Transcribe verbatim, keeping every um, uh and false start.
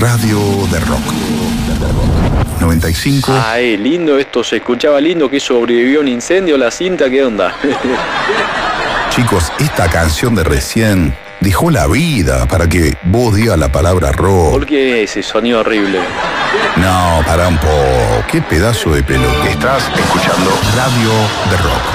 Radio de Rock. noventa y cinco. Ay, lindo esto, se escuchaba lindo, que sobrevivió un incendio la cinta, ¿qué onda? Chicos, esta canción de recién dejó la vida para que vos digas la palabra rock. ¿Por qué ese sonido horrible? No, para un poco. Qué pedazo de pelo. Estás escuchando Radio de Rock.